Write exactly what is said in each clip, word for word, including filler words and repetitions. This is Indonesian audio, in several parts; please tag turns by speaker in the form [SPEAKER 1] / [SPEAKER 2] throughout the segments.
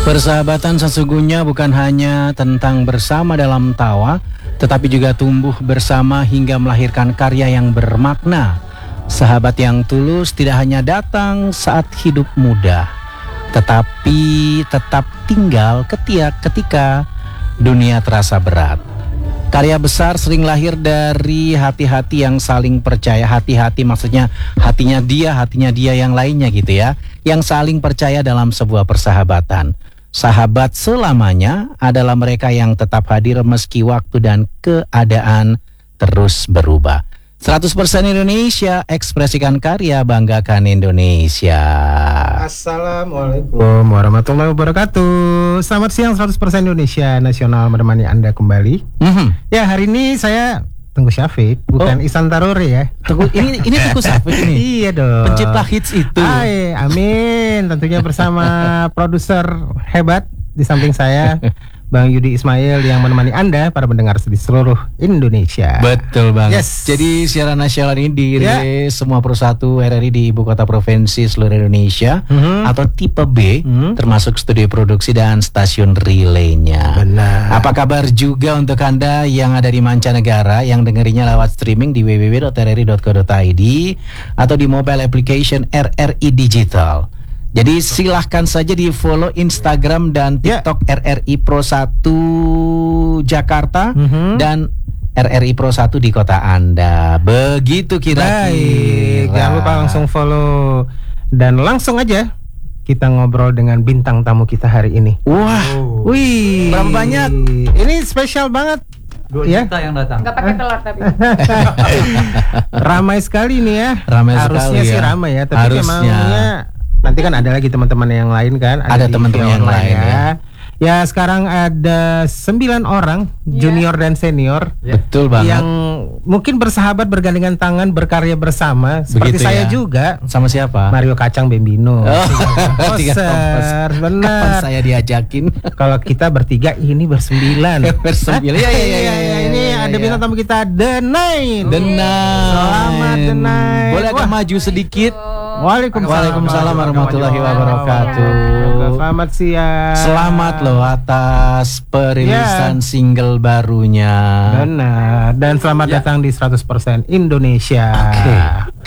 [SPEAKER 1] Persahabatan sesungguhnya bukan hanya tentang bersama dalam tawa, tetapi juga tumbuh bersama hingga melahirkan karya yang bermakna. Sahabat yang tulus tidak hanya datang saat hidup muda, tetapi tetap tinggal ketika, ketika dunia terasa berat. Karya besar sering lahir dari hati-hati yang saling percaya. Hati-hati maksudnya hatinya dia, hatinya dia yang lainnya gitu ya, yang saling percaya dalam sebuah persahabatan. Sahabat selamanya adalah mereka yang tetap hadir meski waktu dan keadaan terus berubah. seratus persen Indonesia, ekspresikan karya, banggakan Indonesia.
[SPEAKER 2] Assalamualaikum warahmatullahi wabarakatuh. Selamat siang, seratus persen Indonesia Nasional menemani Anda kembali. Mm-hmm. Ya, hari ini saya Tengku Syafiq, bukan oh. Ihsan Taruri ya.
[SPEAKER 1] Tengku, ini ini Tengku Syafiq ini.
[SPEAKER 2] Iya dong.
[SPEAKER 1] Pencipta hits itu.
[SPEAKER 2] Ay, amin. Tentunya bersama produser hebat di samping saya, Bang Yudi Ismail yang menemani Anda para pendengar di seluruh Indonesia.
[SPEAKER 1] Betul banget.
[SPEAKER 2] Yes.
[SPEAKER 1] Jadi siaran nasional ini dirilis yeah. semua persatu R R I di ibu kota provinsi seluruh Indonesia mm-hmm. atau tipe B, mm-hmm. termasuk studio produksi dan stasiun relaynya.
[SPEAKER 2] Benar.
[SPEAKER 1] Apa kabar juga untuk Anda yang ada di mancanegara yang dengerinya lewat streaming di w w w dot r r i dot co dot i d atau di mobile application R R I Digital. Jadi silahkan saja di follow Instagram dan TikTok yeah. R R I Pro satu Jakarta mm-hmm. dan R R I Pro satu di kota Anda. Begitu kira-kira.
[SPEAKER 2] Jangan lupa langsung follow dan langsung aja kita ngobrol dengan bintang tamu kita hari ini.
[SPEAKER 1] Wah,
[SPEAKER 2] oh. Wih,
[SPEAKER 1] berapa banyak?
[SPEAKER 2] Ini spesial banget.
[SPEAKER 3] Dua
[SPEAKER 2] ya?
[SPEAKER 3] juta yang datang.
[SPEAKER 4] Gak pakai telur tapi.
[SPEAKER 2] Ramai sekali nih ya.
[SPEAKER 1] Ramai
[SPEAKER 2] Harusnya
[SPEAKER 1] sekali
[SPEAKER 2] sih
[SPEAKER 1] ya.
[SPEAKER 2] ramai ya, tapi
[SPEAKER 1] Harusnya.
[SPEAKER 2] emangnya nanti kan ada lagi teman-teman yang lain kan.
[SPEAKER 1] Ada, ada teman-teman yang lain ya.
[SPEAKER 2] ya. Ya sekarang ada sembilan orang yeah. junior dan senior
[SPEAKER 1] yeah. Betul banget.
[SPEAKER 2] Yang mungkin bersahabat bergandengan tangan berkarya bersama. Seperti
[SPEAKER 1] begitu
[SPEAKER 2] saya
[SPEAKER 1] ya.
[SPEAKER 2] juga.
[SPEAKER 1] Sama siapa?
[SPEAKER 2] Mario Kacang Bembino.
[SPEAKER 1] Oh.
[SPEAKER 2] Poser, benar.
[SPEAKER 1] Kapan saya diajakin?
[SPEAKER 2] Kalau kita bertiga ini bersembilan.
[SPEAKER 1] Bersembilan. Ya, ya, ya, ya, ya,
[SPEAKER 2] ini
[SPEAKER 1] ya,
[SPEAKER 2] ada
[SPEAKER 1] ya.
[SPEAKER 2] bintang tamu kita The Nine.
[SPEAKER 1] The Nine.
[SPEAKER 2] Selamat The Nine.
[SPEAKER 1] Boleh agak maju sedikit?
[SPEAKER 2] Waalaikumsalam,
[SPEAKER 1] Waalaikumsalam warahmatullahi wabarakatuh.
[SPEAKER 2] Selamat siang.
[SPEAKER 1] Selamat loh atas perilisan yeah. single barunya.
[SPEAKER 2] Benar. Dan selamat yeah. datang di seratus persen Indonesia.
[SPEAKER 1] Okay.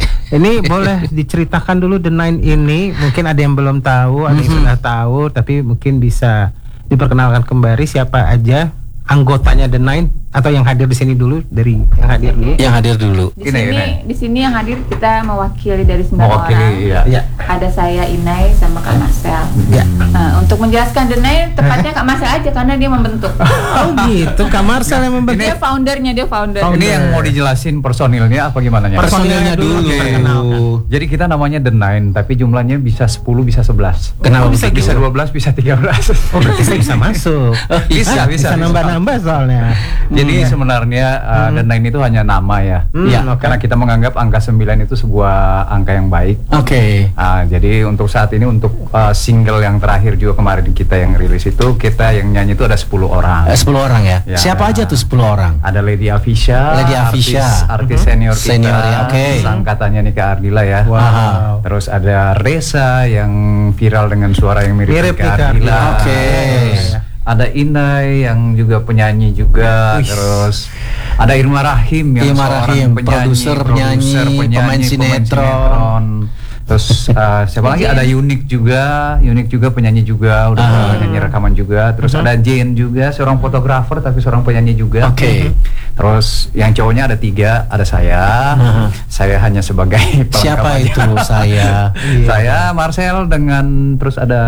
[SPEAKER 2] Ini boleh diceritakan dulu The Nine ini. Mungkin ada yang belum tahu, ada yang sudah tahu, tapi mungkin bisa diperkenalkan kembali siapa aja anggotanya The Nine atau yang hadir di sini dulu, dari yang hadir dulu.
[SPEAKER 1] Yang hadir dulu.
[SPEAKER 4] Di sini, di sini yang hadir kita mewakili dari sembilan
[SPEAKER 3] mewakili,
[SPEAKER 4] orang.
[SPEAKER 3] Iya.
[SPEAKER 2] Ya.
[SPEAKER 4] Ada saya Inai sama Kak Marcel.
[SPEAKER 2] Ya.
[SPEAKER 4] Nah, untuk menjelaskan The Nine tepatnya Kak Marcel aja karena dia membentuk.
[SPEAKER 2] Oh gitu, Kak Marcel yang membentuk.
[SPEAKER 4] Dia foundernya, dia founder.
[SPEAKER 3] Ini yang mau dijelasin personilnya apa gimana nya?
[SPEAKER 2] Personilnya dulu.
[SPEAKER 3] dulu. Jadi kita namanya The Nine, tapi jumlahnya bisa sepuluh, bisa sebelas.
[SPEAKER 2] Kenapa
[SPEAKER 3] oh, bisa? Bisa dua belas, bisa tiga belas.
[SPEAKER 2] Oh berarti saya bisa masuk.
[SPEAKER 3] Oh, bisa, bisa,
[SPEAKER 2] bisa nambah-nambah soalnya.
[SPEAKER 3] Jadi hmm. sebenarnya uh, hmm. The Nine itu hanya nama ya.
[SPEAKER 2] Hmm,
[SPEAKER 3] ya,
[SPEAKER 2] okay.
[SPEAKER 3] Karena kita menganggap angka sembilan itu sebuah angka yang baik.
[SPEAKER 1] Oke. Okay.
[SPEAKER 3] Uh, jadi untuk saat ini untuk uh, single yang terakhir juga kemarin kita yang rilis itu kita yang nyanyi itu ada sepuluh orang.
[SPEAKER 1] Eh, sepuluh orang ya.
[SPEAKER 3] ya.
[SPEAKER 1] Siapa aja tuh sepuluh orang?
[SPEAKER 3] Ada Lady Afisha,
[SPEAKER 1] Lady Afisha,
[SPEAKER 3] artis, artis uh-huh. senior kita.
[SPEAKER 1] Senior ya, oke. Okay.
[SPEAKER 3] Angkatannya Nika Ardila ya.
[SPEAKER 2] Wow.
[SPEAKER 3] Terus ada Reza yang viral dengan suara yang mirip,
[SPEAKER 2] mirip
[SPEAKER 3] Nika Ardila.
[SPEAKER 1] Oke. Okay.
[SPEAKER 3] Ada Inai yang juga penyanyi juga. Uish. Terus ada Irma Rahim yang
[SPEAKER 1] Irma
[SPEAKER 3] seorang
[SPEAKER 1] Rahim,
[SPEAKER 3] penyanyi,
[SPEAKER 1] produser, penyanyi,
[SPEAKER 3] penyanyi,
[SPEAKER 1] pemain sinetron.
[SPEAKER 3] sinetron. Terus uh, siapa lagi? Ada Unik juga, Unik juga penyanyi juga, udah uh. nyanyi rekaman juga. Terus uh-huh. ada Jane juga, seorang fotografer tapi seorang penyanyi juga.
[SPEAKER 1] Oke. Okay.
[SPEAKER 3] Terus yang cowoknya ada tiga, ada saya, uh-huh. saya hanya sebagai
[SPEAKER 1] siapa itu saya?
[SPEAKER 3] Saya Marcel dengan terus ada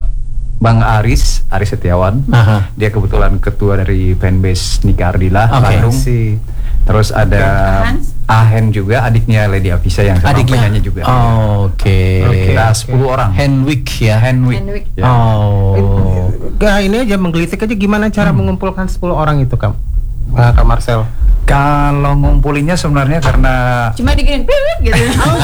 [SPEAKER 3] Bang Aris, Aris Setiawan. Aha. Dia kebetulan ketua dari fanbase Nika Ardila, okay. Bandung. Si. Terus ada Ahen juga, adiknya Lady Afisha yang sama penyanyi juga.
[SPEAKER 1] Oh, oke. Okay.
[SPEAKER 3] Okay. Kita sepuluh orang.
[SPEAKER 1] Henwick ya.
[SPEAKER 3] Henwick.
[SPEAKER 4] Henwick.
[SPEAKER 3] Ya.
[SPEAKER 1] Oh.
[SPEAKER 2] Nah, ini aja menggelitik aja gimana cara hmm. mengumpulkan sepuluh orang itu, Kak? Nah, Kak Marcel.
[SPEAKER 3] Kalau ngumpulinnya sebenarnya karena
[SPEAKER 4] cuma diginin pipit gitu.
[SPEAKER 2] Oh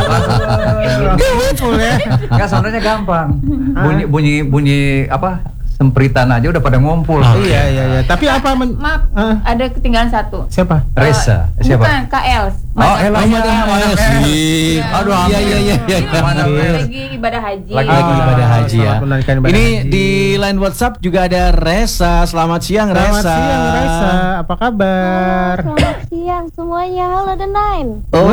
[SPEAKER 2] gitu.
[SPEAKER 3] Enggak, sebenarnya gampang. Bunyi bunyi bunyi apa? sempritan aja udah pada ngumpul.
[SPEAKER 2] Oh, iya iya iya. Tapi apa men-
[SPEAKER 4] Maaf,
[SPEAKER 2] uh,
[SPEAKER 4] ada ketinggalan satu.
[SPEAKER 2] siapa?
[SPEAKER 3] Reza.
[SPEAKER 4] Uh,
[SPEAKER 3] Siapa?
[SPEAKER 4] Bukan, K L.
[SPEAKER 3] Oh, Ella.
[SPEAKER 1] Sih.
[SPEAKER 3] Aduh,
[SPEAKER 1] iya iya iya iya.
[SPEAKER 3] Mana
[SPEAKER 4] Lagi ibadah haji.
[SPEAKER 3] Lagi
[SPEAKER 1] Lagi
[SPEAKER 3] Ah,
[SPEAKER 1] ibadah haji ya.
[SPEAKER 2] selamat menunaikan ibadah
[SPEAKER 1] Ini
[SPEAKER 2] haji.
[SPEAKER 1] di line WhatsApp juga ada Reza. Selamat siang
[SPEAKER 2] Selamat
[SPEAKER 1] Reza.
[SPEAKER 2] siang Reza, apa kabar?
[SPEAKER 5] Selamat siang semuanya, halo The Nine.
[SPEAKER 1] Oh.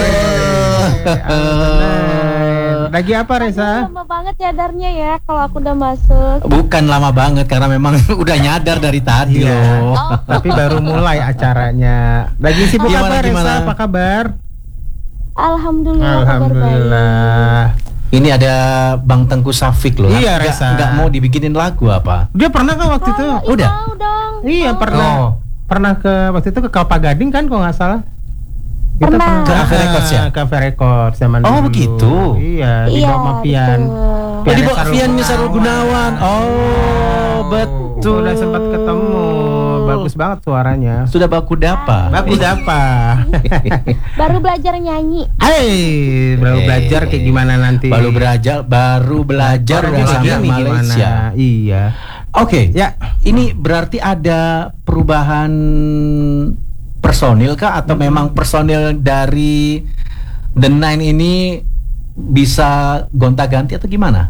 [SPEAKER 2] Lagi apa Reza?
[SPEAKER 5] Lama banget nyadarnya ya kalau aku udah masuk.
[SPEAKER 1] Bukan lama banget karena memang udah nyadar dari tadi
[SPEAKER 2] Iya.
[SPEAKER 1] loh.
[SPEAKER 5] Oh,
[SPEAKER 2] Tapi baru mulai acaranya. Lagi sibuk
[SPEAKER 1] Gimana,
[SPEAKER 2] apa Reza?
[SPEAKER 1] gimana?
[SPEAKER 2] Apa kabar?
[SPEAKER 5] Alhamdulillah, kabar baik.
[SPEAKER 2] Alhamdulillah.
[SPEAKER 1] Ini ada Bang Tengku Safik loh.
[SPEAKER 2] Iya,
[SPEAKER 1] Nggak-
[SPEAKER 2] Reza.
[SPEAKER 1] nggak mau dibikinin lagu apa?
[SPEAKER 2] Dia pernah kan waktu itu?
[SPEAKER 5] Oh,
[SPEAKER 1] Udah?
[SPEAKER 5] mau dong.
[SPEAKER 2] Iya
[SPEAKER 5] Mau.
[SPEAKER 2] pernah.
[SPEAKER 3] Oh.
[SPEAKER 2] Pernah ke waktu itu ke Kelapa Gading kan kalau nggak salah. Kita
[SPEAKER 5] Pernah.
[SPEAKER 1] Ke Ave Records ya?
[SPEAKER 2] Ke Ave Records zaman
[SPEAKER 1] Oh,
[SPEAKER 2] dulu.
[SPEAKER 1] begitu?
[SPEAKER 2] Iya, di
[SPEAKER 5] Iya,
[SPEAKER 2] bawah Mafian.
[SPEAKER 5] betul.
[SPEAKER 1] Oh, di
[SPEAKER 2] Ada
[SPEAKER 1] bawah
[SPEAKER 2] Sarul
[SPEAKER 1] Fian
[SPEAKER 2] Gunawan.
[SPEAKER 1] Sarul Gunawan. Oh, betul.
[SPEAKER 2] Udah sempat ketemu. Bagus banget suaranya.
[SPEAKER 1] Sudah baku dapa.
[SPEAKER 2] Bagus apa?
[SPEAKER 5] Baru belajar nyanyi.
[SPEAKER 2] Hei, baru
[SPEAKER 1] Eh.
[SPEAKER 2] belajar kayak gimana nanti?
[SPEAKER 1] Baru belajar, baru belajar
[SPEAKER 2] Baru
[SPEAKER 1] bahasa
[SPEAKER 2] belajar nih
[SPEAKER 1] Malaysia.
[SPEAKER 2] gimana? Iya.
[SPEAKER 1] Oke,
[SPEAKER 2] Ya.
[SPEAKER 1] ini berarti ada perubahan personil kah atau memang personil dari The Nine ini bisa gonta-ganti atau gimana?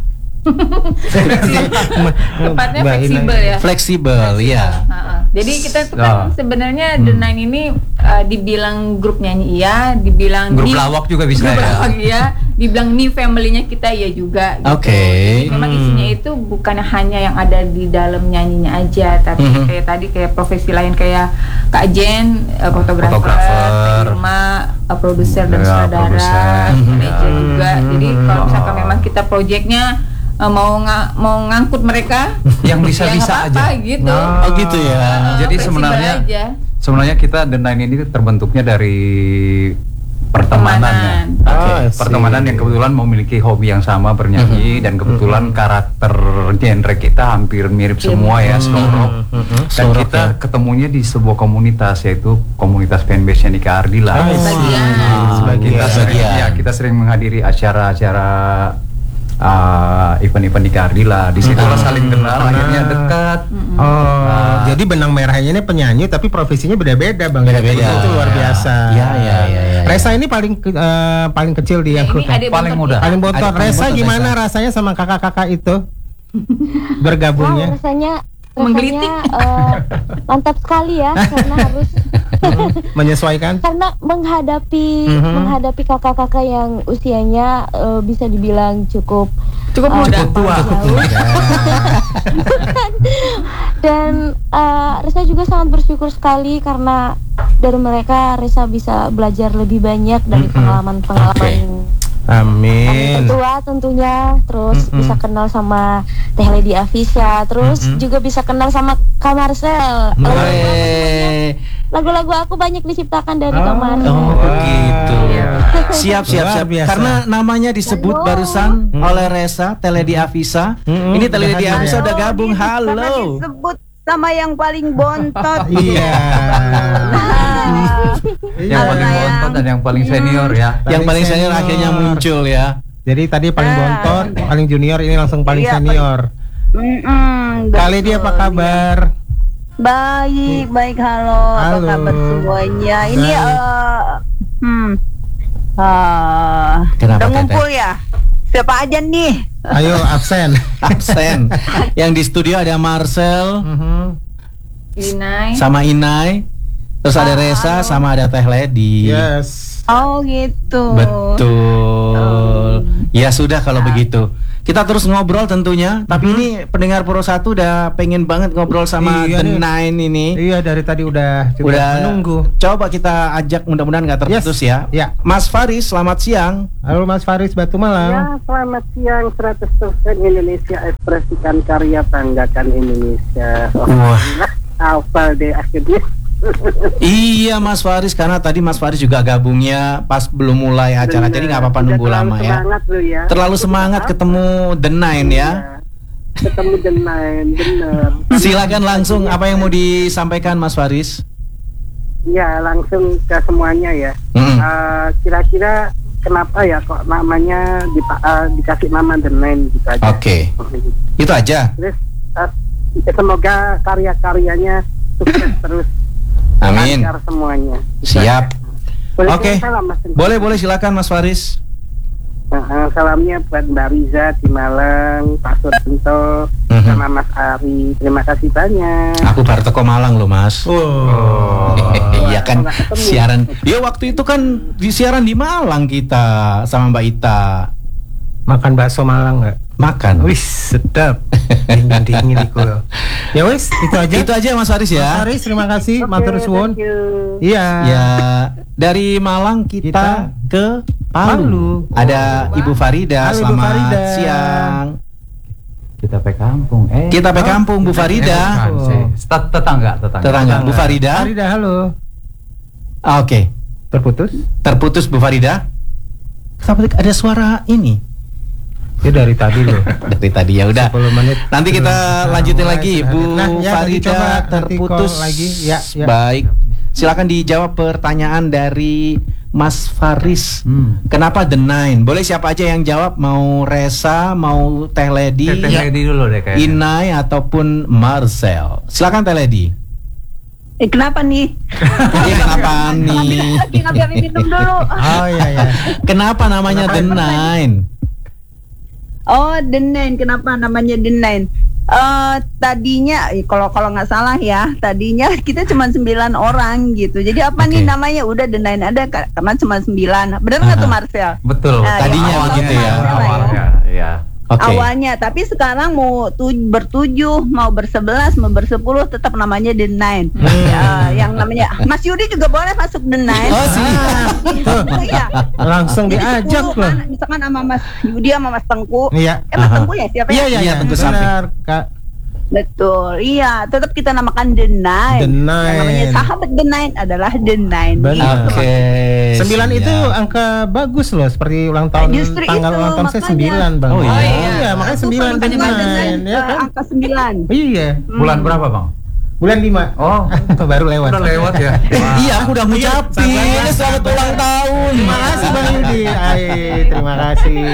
[SPEAKER 4] Tepatnya
[SPEAKER 2] Mbak Ina.
[SPEAKER 4] fleksibel ya.
[SPEAKER 1] Fleksibel, ya.
[SPEAKER 4] Ha-ha. Jadi kita tuh kan
[SPEAKER 3] Ah.
[SPEAKER 4] sebenarnya The Nine ini uh, dibilang grup nyanyi iya, dibilang
[SPEAKER 3] Grup
[SPEAKER 4] new-
[SPEAKER 3] lawak juga bisa
[SPEAKER 4] grup
[SPEAKER 3] ya.
[SPEAKER 4] lawak iya, dibilang new family-nya kita iya juga. Gitu.
[SPEAKER 1] Oke.
[SPEAKER 4] Jadi memang
[SPEAKER 2] Hmm.
[SPEAKER 4] isinya itu bukan hanya yang ada di dalam nyanyinya aja, tapi
[SPEAKER 1] Mhm.
[SPEAKER 4] kayak tadi kayak profesi lain kayak Kak Jen, uh, fotografer,
[SPEAKER 3] Fotografer.
[SPEAKER 4] Kak Irma, uh, produser dan
[SPEAKER 3] Ya,
[SPEAKER 4] sutradara,
[SPEAKER 3] produser.
[SPEAKER 4] manajer
[SPEAKER 2] Mhm.
[SPEAKER 4] juga. Jadi kalau misalkan
[SPEAKER 3] Oh.
[SPEAKER 4] memang kita proyeknya uh, mau nga- mau ngangkut mereka
[SPEAKER 3] Yang bisa-bisa
[SPEAKER 4] ya nggak apa-apa,
[SPEAKER 3] aja.
[SPEAKER 4] gitu.
[SPEAKER 1] Oh, gitu ya.
[SPEAKER 4] Uh,
[SPEAKER 3] Jadi
[SPEAKER 4] fleksibel
[SPEAKER 3] sebenarnya
[SPEAKER 4] aja.
[SPEAKER 3] Sebenarnya kita The Nine ini terbentuknya dari pertemanan ya.
[SPEAKER 4] Pertemanan.
[SPEAKER 3] Oke,
[SPEAKER 2] Oh, I see.
[SPEAKER 3] pertemanan yang kebetulan memiliki hobi yang sama bernyanyi dan kebetulan karakter genre kita hampir mirip semua ya, slow rock. Dan
[SPEAKER 1] Slow rock,
[SPEAKER 3] kita
[SPEAKER 1] ya.
[SPEAKER 3] ketemunya di sebuah komunitas yaitu komunitas fanbase-nya Nika Ardila.
[SPEAKER 2] Oh,
[SPEAKER 4] Sebagian.
[SPEAKER 3] Sebagian. Kita
[SPEAKER 1] Sebagian.
[SPEAKER 3] sering, ya, kita sering menghadiri acara-acara uh, event-event Nika Ardila. Di situlah saling kenal,
[SPEAKER 2] Karena-
[SPEAKER 3] akhirnya dekat.
[SPEAKER 2] Oh,
[SPEAKER 3] Nah.
[SPEAKER 2] jadi benang merahnya ini penyanyi tapi profesinya beda-beda Bang.
[SPEAKER 1] Beda-beda.
[SPEAKER 2] Itu luar
[SPEAKER 3] Ya.
[SPEAKER 2] biasa.
[SPEAKER 1] Ya, ya, ya, ya.
[SPEAKER 2] Reza ini paling ke- eh, paling kecil di
[SPEAKER 4] Ya,
[SPEAKER 2] yang
[SPEAKER 4] ini adik
[SPEAKER 3] paling
[SPEAKER 4] bontot
[SPEAKER 3] muda.
[SPEAKER 4] kita.
[SPEAKER 2] paling bontot.
[SPEAKER 1] Adik paling
[SPEAKER 2] Reza
[SPEAKER 1] bontot,
[SPEAKER 2] gimana
[SPEAKER 1] Reza.
[SPEAKER 2] rasanya sama kakak-kakak itu
[SPEAKER 5] Wow,
[SPEAKER 2] bergabungnya?
[SPEAKER 5] rasanya
[SPEAKER 4] Menggelitik.
[SPEAKER 5] rasanya eh, mantap sekali ya karena harus
[SPEAKER 2] Menyesuaikan?
[SPEAKER 5] karena menghadapi
[SPEAKER 2] Mhm.
[SPEAKER 5] menghadapi kakak-kakak yang usianya eh, bisa dibilang cukup
[SPEAKER 4] Cukup
[SPEAKER 5] eh,
[SPEAKER 4] muda.
[SPEAKER 2] Cukup tua.
[SPEAKER 5] jauh. Dan eh, Reza juga sangat bersyukur sekali karena dari mereka Reza bisa belajar lebih banyak dari
[SPEAKER 2] Mhm.
[SPEAKER 5] pengalaman-pengalaman
[SPEAKER 2] Amin.
[SPEAKER 5] tua tentunya, terus
[SPEAKER 2] Mm-mm.
[SPEAKER 5] bisa kenal sama Teh Lady Afisa, terus
[SPEAKER 2] Mm-mm.
[SPEAKER 5] juga bisa kenal sama Kak Marcel.
[SPEAKER 2] Mm.
[SPEAKER 1] Weh.
[SPEAKER 5] Lagu-lagu aku banyak diciptakan dari Kak
[SPEAKER 2] Oh.
[SPEAKER 5] Marcel.
[SPEAKER 1] Oh, begitu.
[SPEAKER 4] Iya.
[SPEAKER 1] Siap, siap,
[SPEAKER 2] Luar
[SPEAKER 1] siap.
[SPEAKER 2] biasa.
[SPEAKER 1] Karena namanya disebut
[SPEAKER 5] Halo.
[SPEAKER 1] barusan
[SPEAKER 2] Hmm.
[SPEAKER 1] oleh Reza, Teledi Afisa.
[SPEAKER 2] Hmm,
[SPEAKER 1] Ini Teledi
[SPEAKER 2] udah hadir
[SPEAKER 1] Afisa
[SPEAKER 2] ya.
[SPEAKER 1] udah gabung.
[SPEAKER 6] Karena
[SPEAKER 1] Halo.
[SPEAKER 6] disebut sama yang paling bontot.
[SPEAKER 2] Iya.
[SPEAKER 3] Yang
[SPEAKER 6] Halo,
[SPEAKER 3] paling
[SPEAKER 6] sayang.
[SPEAKER 3] bontot dan yang paling senior ya.
[SPEAKER 1] Yang paling senior
[SPEAKER 2] senior.
[SPEAKER 1] akhirnya muncul ya.
[SPEAKER 2] Jadi tadi paling
[SPEAKER 6] Ah.
[SPEAKER 2] bontot, paling junior, ini langsung paling
[SPEAKER 6] Iya,
[SPEAKER 2] senior.
[SPEAKER 6] Mm-mm,
[SPEAKER 2] Kali dia apa
[SPEAKER 6] betul,
[SPEAKER 2] kabar?
[SPEAKER 6] ya. Baik, baik. Halo, apa
[SPEAKER 2] Halo.
[SPEAKER 6] kabar semuanya? Ini
[SPEAKER 2] Baik.
[SPEAKER 6] eh hmm. Ah,
[SPEAKER 1] Kenapa,
[SPEAKER 6] udah
[SPEAKER 1] Teteh?
[SPEAKER 6] ngumpul ya? Siapa aja nih?
[SPEAKER 2] Ayo absen.
[SPEAKER 1] Absen. Yang di studio ada Marcel
[SPEAKER 2] Mhm.
[SPEAKER 4] Inai.
[SPEAKER 1] sama Inai. Terus ada Reza sama ada Teh Ledi.
[SPEAKER 2] Yes.
[SPEAKER 6] Oh gitu.
[SPEAKER 1] Betul. Ya sudah kalau begitu. Kita terus ngobrol tentunya. Tapi
[SPEAKER 2] Mhm.
[SPEAKER 1] ini pendengar Pro satu udah pengen banget ngobrol sama
[SPEAKER 2] Iya
[SPEAKER 1] The
[SPEAKER 2] nih.
[SPEAKER 1] Nine ini.
[SPEAKER 2] Iya dari tadi udah juga
[SPEAKER 1] Udah
[SPEAKER 2] menunggu.
[SPEAKER 1] Coba kita ajak, mudah-mudahan nggak terputus
[SPEAKER 2] Yes.
[SPEAKER 1] ya.
[SPEAKER 2] Ya.
[SPEAKER 1] Mas Faris, selamat siang.
[SPEAKER 2] Halo Mas Faris Batu Malang.
[SPEAKER 7] Ya, selamat siang. seratus persen Indonesia, ekspresikan karya, banggakan Indonesia. Oh,
[SPEAKER 1] Wah.
[SPEAKER 7] hafal deh akhirnya.
[SPEAKER 1] Iya Mas Faris, karena tadi Mas Faris juga gabungnya pas belum mulai acara,
[SPEAKER 7] Bener.
[SPEAKER 1] jadi nggak apa-apa
[SPEAKER 7] Udah
[SPEAKER 1] nunggu
[SPEAKER 7] terlalu
[SPEAKER 1] lama ya.
[SPEAKER 7] Semangat lu ya.
[SPEAKER 1] Terlalu semangat ketemu The Nine ya.
[SPEAKER 7] Iya. Ketemu The Nine, bener.
[SPEAKER 1] Silakan langsung, apa yang mau disampaikan Mas Faris?
[SPEAKER 7] Ya, langsung ke semuanya ya.
[SPEAKER 1] Mm-mm.
[SPEAKER 7] Eh, kira-kira kenapa ya kok namanya dipa- eh, dikasih nama The Nine gitu aja.
[SPEAKER 1] Oke, itu aja.
[SPEAKER 7] Terus uh, semoga karya-karyanya sukses terus.
[SPEAKER 1] Amin.
[SPEAKER 7] Lancar semuanya.
[SPEAKER 1] Siap.
[SPEAKER 7] Boleh
[SPEAKER 1] Oke.
[SPEAKER 7] salam, Mas.
[SPEAKER 1] Boleh, boleh silakan Mas Faris.
[SPEAKER 7] Nah, salamnya buat Mbak Riza di Malang, Pak Suranto,
[SPEAKER 1] Mhm.
[SPEAKER 7] sama Mas Ari. Terima kasih banyak.
[SPEAKER 1] Aku baru teko Malang loh Mas.
[SPEAKER 2] Oh.
[SPEAKER 1] Iya kan siaran. Ya waktu itu kan di siaran di Malang kita sama Mbak Ita.
[SPEAKER 2] Makan bakso Malang nggak?
[SPEAKER 1] Makan.
[SPEAKER 2] Wih, sedap. Dingin dingin iku. Ya wis, itu aja.
[SPEAKER 1] Itu aja Mas Faris ya.
[SPEAKER 2] Mas Faris, terima kasih.
[SPEAKER 7] Oke,
[SPEAKER 2] Matur suwun.
[SPEAKER 7] thank you.
[SPEAKER 2] Iya.
[SPEAKER 1] Ya, dari Malang kita,
[SPEAKER 2] Kita
[SPEAKER 1] ke Palu.
[SPEAKER 2] Palu.
[SPEAKER 1] Ada Ibu Farida.
[SPEAKER 2] Halo, Ibu
[SPEAKER 1] Selamat
[SPEAKER 2] Farida.
[SPEAKER 1] siang.
[SPEAKER 3] Kita pe kampung. Eh.
[SPEAKER 1] Kita pe kampung Bu Farida.
[SPEAKER 3] Bukan sih. Tet- Tetangga, tetangga.
[SPEAKER 1] Tetangga Bu Farida.
[SPEAKER 2] Farida, halo.
[SPEAKER 1] Ah, Oke,
[SPEAKER 2] Terputus?
[SPEAKER 1] terputus Bu Farida. Kenapa ada suara ini?
[SPEAKER 2] Ya dari tadi loh.
[SPEAKER 1] Dari tadi ya udah.
[SPEAKER 2] sepuluh menit.
[SPEAKER 1] Nanti kita
[SPEAKER 2] Belum
[SPEAKER 1] lanjutin
[SPEAKER 2] mulai
[SPEAKER 1] lagi
[SPEAKER 2] sudah
[SPEAKER 1] Bu
[SPEAKER 2] hadir. Nah, ya, nanti
[SPEAKER 1] Farida
[SPEAKER 2] coba nanti
[SPEAKER 1] terputus
[SPEAKER 2] call lagi. Ya, ya.
[SPEAKER 1] Baik. Silakan dijawab pertanyaan dari Mas Faris.
[SPEAKER 3] Hmm.
[SPEAKER 1] Kenapa The Nine? Boleh siapa aja yang jawab? Mau Resa, mau Teh Ledi,
[SPEAKER 3] Teh Ledi dulu deh kayaknya.
[SPEAKER 1] Inai ataupun Marcel. Silakan Teh Ledi.
[SPEAKER 6] Eh, kenapa nih?
[SPEAKER 1] Iya kenapa nih?
[SPEAKER 6] Lagi ngambil minum dulu.
[SPEAKER 2] Oh iya ya.
[SPEAKER 1] Kenapa namanya The Nine?
[SPEAKER 6] Oh, The Nine. Kenapa namanya The Nine? Eh tadinya eh, kalau kalau nggak salah ya, tadinya kita cuma sembilan orang gitu. Jadi apa nih
[SPEAKER 1] Oke.
[SPEAKER 6] namanya? Udah The Nine ada ka- karena cuma sembilan. Benar nggak
[SPEAKER 1] Aha.
[SPEAKER 6] tuh Marcel?
[SPEAKER 3] Betul.
[SPEAKER 6] Nah,
[SPEAKER 1] Tadinya
[SPEAKER 6] ya,
[SPEAKER 1] begitu ya.
[SPEAKER 6] awalnya lah ya.
[SPEAKER 3] Awalnya, ya.
[SPEAKER 1] Oke.
[SPEAKER 6] Awalnya, tapi sekarang mau tu, bertujuh, mau bersebelas, mau bersepuluh, tetap namanya The Nine. Ya, yang namanya Mas Yudi juga boleh masuk The Nine.
[SPEAKER 1] Oh, siap.
[SPEAKER 6] Iya.
[SPEAKER 2] Langsung
[SPEAKER 6] Jadi
[SPEAKER 2] diajak
[SPEAKER 6] sepuluh,
[SPEAKER 2] loh.
[SPEAKER 6] kan, misalkan sama Mas Yudi sama Mas Tengku.
[SPEAKER 2] Iya.
[SPEAKER 6] Eh Mas
[SPEAKER 1] Aha.
[SPEAKER 6] Tengku ya siapa
[SPEAKER 2] Iya
[SPEAKER 6] ya?
[SPEAKER 2] iya
[SPEAKER 1] Iya,
[SPEAKER 2] iya.
[SPEAKER 1] tentu samping.
[SPEAKER 2] Benar, Kak.
[SPEAKER 6] Betul, iya. Tetap kita namakan The Nine.
[SPEAKER 2] The Nine.
[SPEAKER 6] Yang namanya sahabat The Nine adalah The Nine.
[SPEAKER 2] Benar.
[SPEAKER 6] Gitu.
[SPEAKER 1] Oke.
[SPEAKER 2] Sembilan
[SPEAKER 1] siap.
[SPEAKER 2] itu angka bagus loh, seperti ulang tahun
[SPEAKER 6] Justru
[SPEAKER 2] tanggal
[SPEAKER 6] itu,
[SPEAKER 2] ulang tahun saya
[SPEAKER 6] makanya.
[SPEAKER 2] sembilan bang.
[SPEAKER 1] Oh, iya.
[SPEAKER 2] iya makanya
[SPEAKER 6] Aku
[SPEAKER 2] sembilan
[SPEAKER 6] makanya
[SPEAKER 2] The
[SPEAKER 6] The Nine,
[SPEAKER 2] Nine, ya
[SPEAKER 6] eh,
[SPEAKER 2] kan?
[SPEAKER 6] angka sembilan.
[SPEAKER 2] Iya.
[SPEAKER 3] Bulan berapa, Bang?
[SPEAKER 2] Bulan lima.
[SPEAKER 3] Oh,
[SPEAKER 2] Baru lewat.
[SPEAKER 3] udah lewat ya.
[SPEAKER 1] Iya, aku udah ngucapin.
[SPEAKER 2] sabar,
[SPEAKER 1] Selamat
[SPEAKER 2] sabar.
[SPEAKER 1] ulang tahun.
[SPEAKER 2] Terima kasih Bang Yudi. Ay, terima kasih.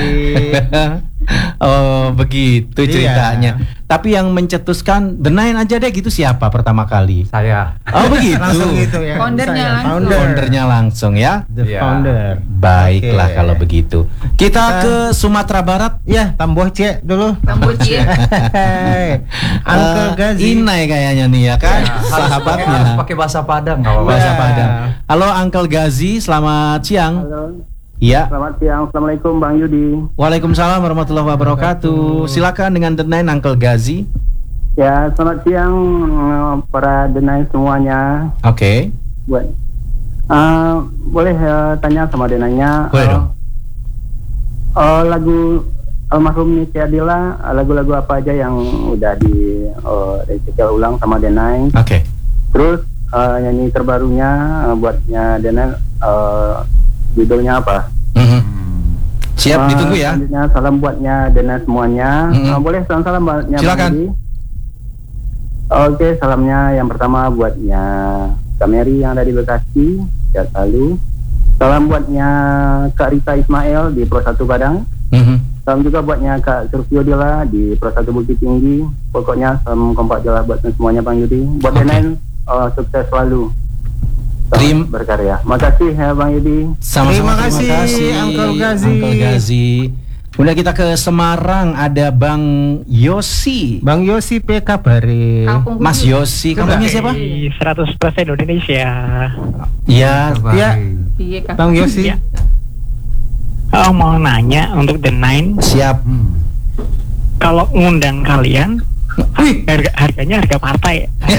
[SPEAKER 1] Oh begitu
[SPEAKER 2] Iya.
[SPEAKER 1] ceritanya. Tapi yang mencetuskan The Nine aja deh gitu siapa pertama kali?
[SPEAKER 3] Saya.
[SPEAKER 1] Oh begitu.
[SPEAKER 2] Langsung gitu ya.
[SPEAKER 4] Foundernya
[SPEAKER 2] Saya,
[SPEAKER 4] langsung.
[SPEAKER 2] Founder.
[SPEAKER 1] Foundernya langsung ya.
[SPEAKER 2] The
[SPEAKER 3] Iya.
[SPEAKER 2] founder.
[SPEAKER 1] Baiklah
[SPEAKER 2] Oke.
[SPEAKER 1] kalau begitu. Kita
[SPEAKER 2] Kita-
[SPEAKER 1] ke Sumatera Barat.
[SPEAKER 2] Ya, Tambohce dulu.
[SPEAKER 4] Kamboja.
[SPEAKER 2] Hei, Uncle
[SPEAKER 1] Eh,
[SPEAKER 2] Gazi.
[SPEAKER 1] Inai kayaknya nih ya kan,
[SPEAKER 3] Ya, harus
[SPEAKER 1] sahabatnya.
[SPEAKER 3] pakai- harus pakai bahasa Padang nggak apa-apa.
[SPEAKER 1] Bahasa
[SPEAKER 2] Ya.
[SPEAKER 1] Padang. Halo Uncle Gazi, selamat siang.
[SPEAKER 7] Halo,
[SPEAKER 1] Iya.
[SPEAKER 7] selamat siang. Assalamualaikum Bang Yudi.
[SPEAKER 1] Waalaikumsalam warahmatullahi wabarakatuh. Silakan dengan The Nine Uncle Gazi.
[SPEAKER 7] Ya, selamat siang eh, para The Nine semuanya.
[SPEAKER 1] Oke.
[SPEAKER 7] Buat eh, boleh eh, tanya sama The Nine-nya.
[SPEAKER 1] Boleh
[SPEAKER 7] eh,
[SPEAKER 1] dong.
[SPEAKER 7] eh, lagu almarhum Niti Adila, eh, lagu-lagu apa aja yang udah di eh, recycle ulang sama The Nine?
[SPEAKER 1] Oke.
[SPEAKER 7] Terus eh, nyanyi terbarunya eh, buatnya The Nine, eh, judulnya apa?
[SPEAKER 1] Mhm. Siap
[SPEAKER 7] Eh,
[SPEAKER 1] ditunggu ya.
[SPEAKER 7] Selanjutnya salam buatnya The Nine semuanya.
[SPEAKER 1] Mhm.
[SPEAKER 7] Eh, boleh salam-salam buatnya Bang
[SPEAKER 1] Silakan.
[SPEAKER 7] Yudi? Oke, salamnya yang pertama buatnya Kak Mary yang ada di Bekasi, sehat selalu. Salam buatnya Kak Rita Ismail di Pro satu Padang.
[SPEAKER 1] Mhm.
[SPEAKER 7] Salam juga buatnya Kak Surfio Dila di Pro satu Bukit Tinggi. Pokoknya salam kompak jelas buat semuanya Bang Yudi. Buat
[SPEAKER 1] Oke.
[SPEAKER 7] The Nine, eh, sukses selalu. Selamat
[SPEAKER 1] Trim-
[SPEAKER 7] berkarya. Makasih ya Bang Yudi.
[SPEAKER 1] Sama-sama,
[SPEAKER 2] Terima kasih, Uncle Gazi.
[SPEAKER 1] Uncle Gazi. Kemudian kita ke Semarang, ada Bang Yosi.
[SPEAKER 2] Bang Yosi P kabare.
[SPEAKER 4] Kampung
[SPEAKER 1] Mas
[SPEAKER 4] Kudu.
[SPEAKER 1] Yosi, kamunya siapa?
[SPEAKER 8] Di seratus persen Indonesia.
[SPEAKER 1] Ya,
[SPEAKER 2] Ya.
[SPEAKER 4] Iya, Kak.
[SPEAKER 2] Bang Yosi.
[SPEAKER 8] Ya. Oh, mau nanya untuk The Nine,
[SPEAKER 1] siap.
[SPEAKER 3] Hmm.
[SPEAKER 8] kalau ngundang kalian, harga, harganya harga partai.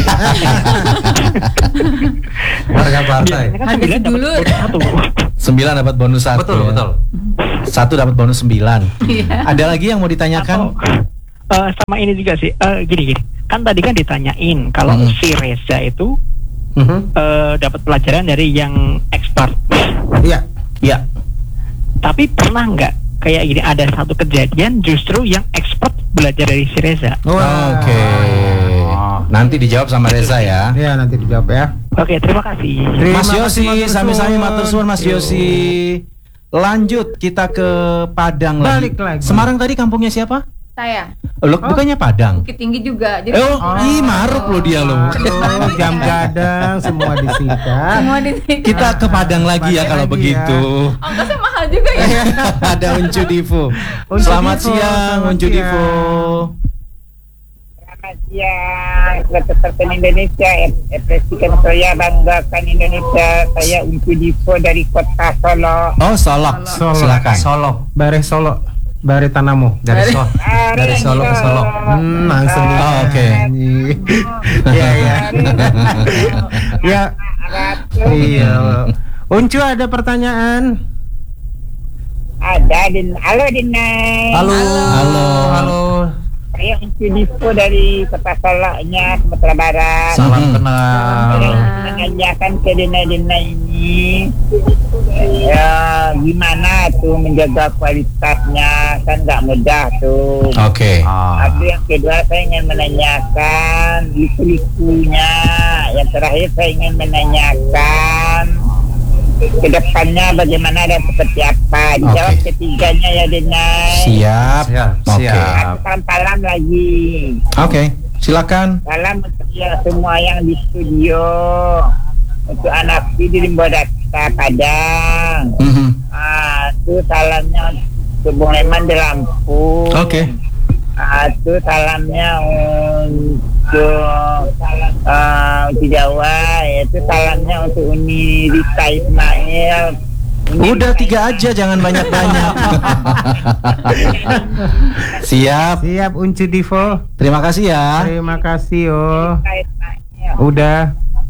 [SPEAKER 3] Harga partai.
[SPEAKER 8] Biasanya kan
[SPEAKER 4] Harga
[SPEAKER 8] sembilan dapat
[SPEAKER 4] sedulur.
[SPEAKER 8] bonus satu.
[SPEAKER 1] Sembilan dapat bonus satu.
[SPEAKER 3] Betul,
[SPEAKER 1] ya.
[SPEAKER 3] betul.
[SPEAKER 1] Satu dapat bonus sembilan.
[SPEAKER 4] Iya.
[SPEAKER 1] Ada lagi yang mau ditanyakan?
[SPEAKER 8] Atau eh, sama ini juga sih. Eh, gini gini. Kan tadi kan ditanyain kalau
[SPEAKER 1] Hmm.
[SPEAKER 8] si Reza itu
[SPEAKER 1] Mhm.
[SPEAKER 8] eh, dapat pelajaran dari yang expert.
[SPEAKER 2] Iya.
[SPEAKER 1] Ya.
[SPEAKER 8] Tapi pernah nggak kayak gini ada satu kejadian justru yang expert belajar dari si Reza?
[SPEAKER 2] Wah.
[SPEAKER 1] Oke. Nanti dijawab sama Reza ya.
[SPEAKER 2] Ya, nanti dijawab ya.
[SPEAKER 8] Oke, terima kasih.
[SPEAKER 2] Terima
[SPEAKER 1] Mas
[SPEAKER 2] kasih,
[SPEAKER 1] Yosi,
[SPEAKER 2] matur
[SPEAKER 1] sami-sami
[SPEAKER 2] suwun.
[SPEAKER 1] matur suwun Mas Yosi. Lanjut kita ke Padang
[SPEAKER 2] Balik lagi.
[SPEAKER 1] Semarang tadi kampungnya siapa?
[SPEAKER 4] Saya.
[SPEAKER 1] Loh, bukannya Padang?
[SPEAKER 4] Bukit Tinggi juga. Jadi
[SPEAKER 1] Oh, ih maruk loh dia loh.
[SPEAKER 2] Aduh, jam gadang semua disita.
[SPEAKER 4] semua di sini.
[SPEAKER 1] Kita ke Padang lagi ya kalau
[SPEAKER 2] lagi
[SPEAKER 1] begitu.
[SPEAKER 4] Ongkosnya mahal juga ya.
[SPEAKER 1] Ada Uncu Divo.
[SPEAKER 2] Uncu
[SPEAKER 1] Selamat
[SPEAKER 2] Divo,
[SPEAKER 1] siang
[SPEAKER 2] selamat
[SPEAKER 1] Uncu
[SPEAKER 2] siang.
[SPEAKER 1] Divo.
[SPEAKER 9] Selamat siang, rekan Indonesia, Presiden saya banggakan Indonesia. Saya Uncu Divo dari Kota Solo.
[SPEAKER 1] Oh, Solok.
[SPEAKER 2] Solo.
[SPEAKER 1] Silakan.
[SPEAKER 3] Solo.
[SPEAKER 2] Bare Solo. Bare Tanamu.
[SPEAKER 3] Dari Solo. Dari Solo ke Solo.
[SPEAKER 2] Hmm, langsung dia.
[SPEAKER 1] Oh, oke.
[SPEAKER 2] Iya, iya. Ya. Iya. Uncu ada pertanyaan?
[SPEAKER 9] Ada Din, halo Dinai.
[SPEAKER 3] Halo. Halo. Halo.
[SPEAKER 9] Saya Uncu Divo dari Kota Solo-nya, Sumatera Barat.
[SPEAKER 3] Salam
[SPEAKER 1] Hmm.
[SPEAKER 3] kenal.
[SPEAKER 9] Saya mengajarkan ke Dinai-Dinai ini ya gimana tuh menjaga kualitasnya, kan nggak mudah tuh.
[SPEAKER 1] Oke.
[SPEAKER 3] Ah.
[SPEAKER 9] Itu yang kedua saya ingin menanyakan liku-likunya. Yang terakhir saya ingin menanyakan kedepannya bagaimana dan seperti apa. Dijawab
[SPEAKER 1] Oke.
[SPEAKER 9] ketiganya ya Denai.
[SPEAKER 1] Siap.
[SPEAKER 3] Siap,
[SPEAKER 1] Oke.
[SPEAKER 3] siap.
[SPEAKER 9] Salam-salam lagi.
[SPEAKER 1] Oke, silakan.
[SPEAKER 9] Salam untuk ya semua yang di studio. Untuk anak di Limbodata Padang.
[SPEAKER 1] Mhm.
[SPEAKER 9] Ah, itu salamnya untuk Bung Leman di Lampung.
[SPEAKER 1] Oke.
[SPEAKER 9] Ah, itu salamnya untuk uh, untuk Jawa, yaitu salamnya untuk Uni Rita Ismail. Uni
[SPEAKER 1] Udah
[SPEAKER 9] Rita
[SPEAKER 1] tiga aja, jangan banyak-banyak. Siap.
[SPEAKER 2] Siap Uncu Divo.
[SPEAKER 1] Terima kasih ya.
[SPEAKER 2] Terima kasih oh.
[SPEAKER 9] Rita Ismail.
[SPEAKER 2] Udah.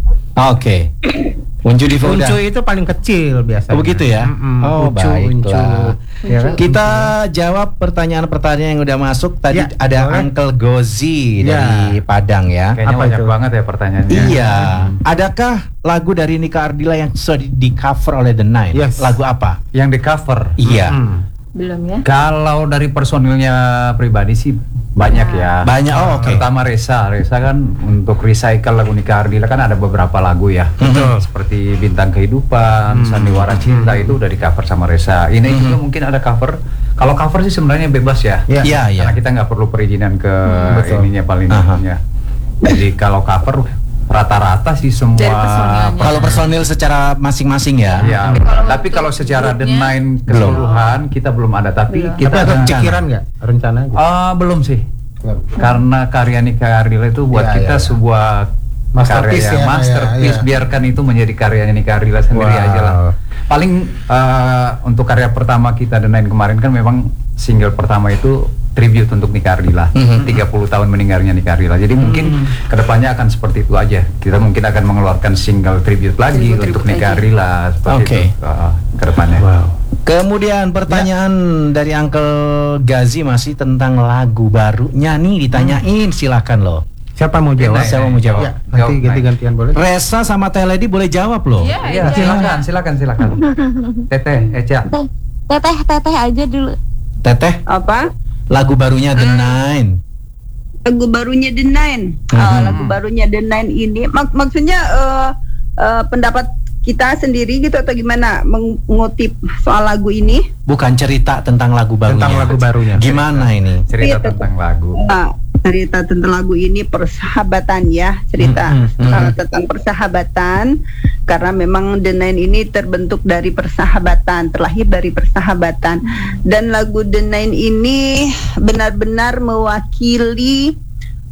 [SPEAKER 1] Oke. Uncu Divo udah.
[SPEAKER 2] Uncu itu paling kecil biasanya.
[SPEAKER 1] Oh, begitu ya?
[SPEAKER 2] Mm-mm.
[SPEAKER 1] Oh,
[SPEAKER 2] Uncu,
[SPEAKER 1] baiklah.
[SPEAKER 2] Uncu. Ya kan?
[SPEAKER 1] Kita jawab pertanyaan-pertanyaan yang udah masuk. Tadi
[SPEAKER 2] Ya,
[SPEAKER 1] ada
[SPEAKER 2] boleh.
[SPEAKER 1] Uncle Gozi
[SPEAKER 2] Ya.
[SPEAKER 1] dari Padang ya.
[SPEAKER 3] Kayaknya
[SPEAKER 2] Apa
[SPEAKER 3] banyak
[SPEAKER 2] itu?
[SPEAKER 3] banget ya pertanyaannya.
[SPEAKER 1] Iya. Adakah lagu dari Nika Ardila yang sudah di, di cover oleh The Nine?
[SPEAKER 2] Yes.
[SPEAKER 1] Lagu apa?
[SPEAKER 3] Yang di cover.
[SPEAKER 1] Iya.
[SPEAKER 2] Mm.
[SPEAKER 4] Belum ya.
[SPEAKER 3] Kalau dari personilnya pribadi sih banyak ya.
[SPEAKER 1] Banyak. Oh, oke.
[SPEAKER 3] Pertama Reza, Reza kan untuk recycle lagu Nika Ardila kan ada beberapa lagu ya.
[SPEAKER 2] Betul.
[SPEAKER 3] Seperti Bintang Kehidupan,
[SPEAKER 2] Hmm.
[SPEAKER 3] Sandiwara Cinta itu udah di cover sama Reza. Ini juga mungkin ada cover. Kalau cover sih sebenarnya bebas ya.
[SPEAKER 2] Ya.
[SPEAKER 1] Iya, iya.
[SPEAKER 3] Karena kita nggak perlu perizinan ke
[SPEAKER 2] betul.
[SPEAKER 3] ininya paling
[SPEAKER 1] Aha.
[SPEAKER 3] ininya. Jadi kalau cover rata-rata sih
[SPEAKER 4] Dari
[SPEAKER 3] semua.
[SPEAKER 4] personilnya.
[SPEAKER 1] Kalau personil secara masing-masing ya.
[SPEAKER 3] Ya,
[SPEAKER 4] Tapi kalau
[SPEAKER 3] tapi
[SPEAKER 4] untuk
[SPEAKER 3] kalau secara The
[SPEAKER 4] grupnya,
[SPEAKER 3] Nine keseluruhan kita belum ada. Tapi
[SPEAKER 4] Belum.
[SPEAKER 3] kita
[SPEAKER 2] Tapi ada
[SPEAKER 3] ada
[SPEAKER 2] pikiran nggak? Rencana aja.
[SPEAKER 3] Ah, belum sih. Karena karya Nika Ardila itu buat
[SPEAKER 2] Ya,
[SPEAKER 3] kita
[SPEAKER 2] ya, ya.
[SPEAKER 3] sebuah
[SPEAKER 2] Masterpiece
[SPEAKER 3] karya
[SPEAKER 2] ya,
[SPEAKER 3] masterpiece.
[SPEAKER 2] ya, ya.
[SPEAKER 3] Biarkan itu menjadi karyanya Nika Ardila sendiri
[SPEAKER 2] Wow.
[SPEAKER 3] aja lah. Paling eh, untuk karya pertama kita The Nine kemarin kan memang single pertama itu tribute untuk Nika Ardila.
[SPEAKER 1] Mhm.
[SPEAKER 3] tiga puluh tahun meninggalnya Nika Ardila. Jadi mungkin kedepannya akan seperti itu aja. Kita mungkin akan mengeluarkan single tribute lagi
[SPEAKER 4] Tribute-
[SPEAKER 3] untuk
[SPEAKER 4] tribute
[SPEAKER 3] Nika
[SPEAKER 4] lagi.
[SPEAKER 3] Ardila seperti
[SPEAKER 1] Oke.
[SPEAKER 3] itu uh, kedepannya.
[SPEAKER 2] Wow.
[SPEAKER 1] Kemudian pertanyaan dari Uncle Gazi masih tentang lagu barunya nih ditanyain. Silakan loh.
[SPEAKER 2] Siapa mau jawab?
[SPEAKER 3] Naik,
[SPEAKER 1] Siapa
[SPEAKER 3] naik,
[SPEAKER 1] mau jawab?
[SPEAKER 2] Ya,
[SPEAKER 3] Jawab,
[SPEAKER 2] nanti
[SPEAKER 3] naik.
[SPEAKER 2] ganti-gantian boleh.
[SPEAKER 1] Resa sama Teh Lady boleh jawab loh.
[SPEAKER 4] Iya,
[SPEAKER 3] Iya,
[SPEAKER 4] iya.
[SPEAKER 3] silakan, silakan, silakan. Teteh, Eca.
[SPEAKER 5] Teteh teteh aja dulu.
[SPEAKER 1] Teteh,
[SPEAKER 6] Apa?
[SPEAKER 1] lagu barunya The Nine.
[SPEAKER 6] Lagu barunya The Nine.
[SPEAKER 1] Mhm.
[SPEAKER 6] Ah, lagu barunya The Nine ini mak- maksudnya eh, eh, pendapat kita sendiri gitu atau gimana mengutip soal lagu ini?
[SPEAKER 1] Bukan cerita tentang lagu barunya.
[SPEAKER 2] Tentang lagu barunya.
[SPEAKER 1] Gimana ini?
[SPEAKER 3] Cerita
[SPEAKER 6] Iya,
[SPEAKER 3] tentang lagu.
[SPEAKER 6] Ah, cerita tentang lagu ini persahabatan ya, cerita
[SPEAKER 1] Mhm, mhm.
[SPEAKER 6] uh, tentang persahabatan karena memang The Nine ini terbentuk dari persahabatan, terlahir dari persahabatan dan lagu The Nine ini benar-benar mewakili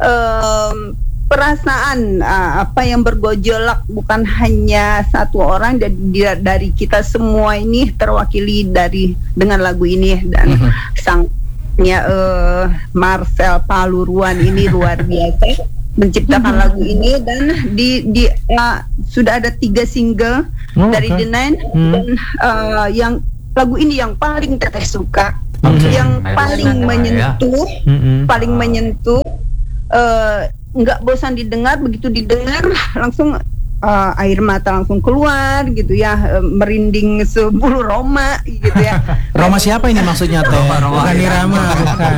[SPEAKER 6] em, perasaan uh, apa yang bergojolak bukan hanya satu orang dan dia- dari kita semua ini terwakili dari dengan lagu ini dan
[SPEAKER 1] Mhm.
[SPEAKER 6] sang ya eh, Marcel Paluruan ini luar biasa menciptakan lagu ini dan di di uh, sudah ada tiga single
[SPEAKER 2] Oh,
[SPEAKER 6] dari
[SPEAKER 2] oke.
[SPEAKER 6] The Nine
[SPEAKER 2] Hmm.
[SPEAKER 6] dan uh, yang lagu ini yang paling teteh suka,
[SPEAKER 2] Oke.
[SPEAKER 6] yang
[SPEAKER 3] Ayo,
[SPEAKER 6] paling
[SPEAKER 3] silakan,
[SPEAKER 6] menyentuh,
[SPEAKER 2] Mm-mm.
[SPEAKER 6] paling menyentuh, eh, nggak bosan didengar, begitu didengar langsung uh, air mata langsung keluar gitu ya, eh, merinding sebulu Roma gitu ya.
[SPEAKER 1] Roma siapa ini maksudnya Teh?
[SPEAKER 2] Bukan Irama, bukan.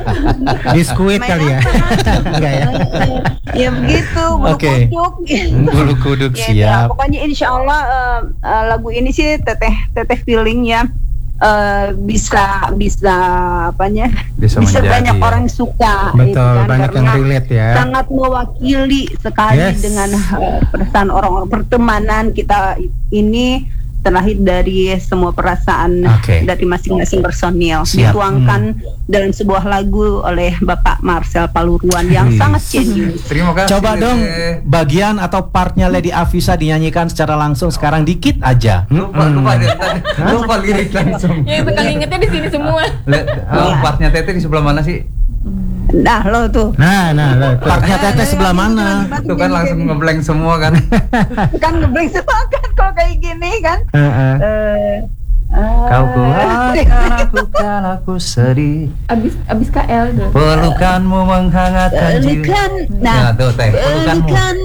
[SPEAKER 2] Biskuit
[SPEAKER 6] Main
[SPEAKER 2] kali ya.
[SPEAKER 6] apa?
[SPEAKER 2] Enggak ya.
[SPEAKER 6] Ya begitu, bulu
[SPEAKER 1] Oke.
[SPEAKER 6] kuduk.
[SPEAKER 1] Bulu kuduk
[SPEAKER 6] Ya, ya,
[SPEAKER 1] siap.
[SPEAKER 6] pokoknya insya Allah eh, eh, lagu ini sih teteh teteh feeling ya uh, bisa bisa apanya
[SPEAKER 3] bisa,
[SPEAKER 6] bisa
[SPEAKER 3] menjadi,
[SPEAKER 6] banyak
[SPEAKER 3] ya.
[SPEAKER 6] orang suka.
[SPEAKER 2] Betul,
[SPEAKER 6] itu kan,
[SPEAKER 2] banyak yang relate ya.
[SPEAKER 6] Sangat mewakili sekali
[SPEAKER 2] Yes.
[SPEAKER 6] dengan uh, perasaan orang-orang pertemanan kita ini terlahir dari semua perasaan
[SPEAKER 1] Okay.
[SPEAKER 6] dari masing-masing personil
[SPEAKER 1] Siap.
[SPEAKER 6] dituangkan hmm. dalam sebuah lagu oleh Bapak Marcel Paluruan yang
[SPEAKER 1] Wih.
[SPEAKER 6] sangat genuine.
[SPEAKER 3] Terima kasih.
[SPEAKER 1] Coba dong bagian atau partnya Lady Afisa dinyanyikan secara langsung sekarang dikit aja.
[SPEAKER 3] Lupa, lupa dia tadi. Lupa lirik langsung.
[SPEAKER 4] Yang sekali ingetnya di sini semua.
[SPEAKER 3] Lihat, oh, partnya Tete di sebelah mana sih?
[SPEAKER 6] Nah lo tuh
[SPEAKER 2] Nah, nah, lo tuh.
[SPEAKER 1] Partnya Teteh sebelah mana?
[SPEAKER 3] Itu kan langsung ngeblank semua kan.
[SPEAKER 6] kan ngeblank semua kan kalau kayak gini kan.
[SPEAKER 2] Heeh.
[SPEAKER 6] Eh,
[SPEAKER 3] Kau kuatkan aku kalau aku sedih.
[SPEAKER 4] Abis abis K L dulu.
[SPEAKER 3] Pelukanmu menghangatkan jiwa.
[SPEAKER 6] Pelukan, nah,
[SPEAKER 3] Nah, tuh Teh, pelukanmu.
[SPEAKER 6] pelukan